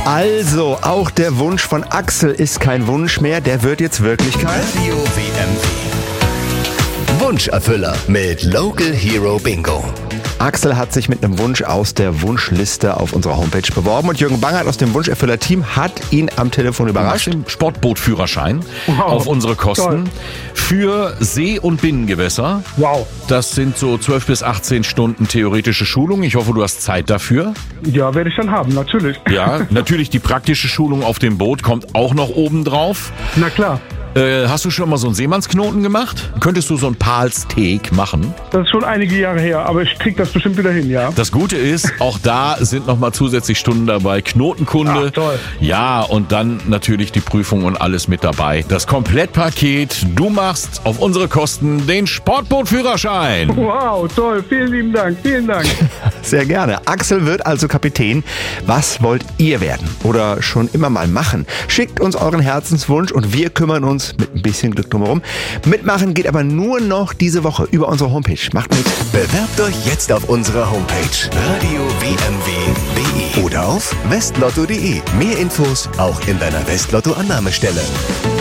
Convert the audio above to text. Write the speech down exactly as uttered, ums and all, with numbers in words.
Also, auch der Wunsch von Axel ist kein Wunsch mehr, der wird jetzt Wirklichkeit. Radio W M W. Wunscherfüller mit Local Hero Bingo. Axel hat sich mit einem Wunsch aus der Wunschliste auf unserer Homepage beworben und Jürgen Bangert aus dem Wunscherfüller-Team hat ihn am Telefon überrascht. Den Sportbootführerschein Wow. auf unsere Kosten Toll. für See- und Binnengewässer. Wow. Das sind so zwölf bis achtzehn Stunden theoretische Schulung. Ich hoffe, du hast Zeit dafür. Ja, werde ich dann haben, natürlich. Ja, natürlich die praktische Schulung auf dem Boot kommt auch noch oben drauf. Na klar. Äh, hast du schon mal so einen Seemannsknoten gemacht? Könntest du so einen Palsteak machen? Das ist schon einige Jahre her, aber ich krieg das bestimmt wieder hin, ja. Das Gute ist, auch da sind nochmal zusätzlich Stunden dabei. Knotenkunde. Ach, toll. Ja, und dann natürlich die Prüfung und alles mit dabei. Das Komplettpaket. Du machst auf unsere Kosten den Sportbootführerschein. Wow, toll. Vielen lieben Dank. Vielen Dank. Sehr gerne. Axel wird also Kapitän. Was wollt ihr werden oder schon immer mal machen? Schickt uns euren Herzenswunsch und wir kümmern uns mit ein bisschen Glück drumherum. Mitmachen geht aber nur noch diese Woche über unsere Homepage. Macht mit. Bewerbt euch jetzt auf unserer Homepage radio w m w punkt de oder auf westlotto punkt de. Mehr Infos auch in deiner Westlotto-Annahmestelle.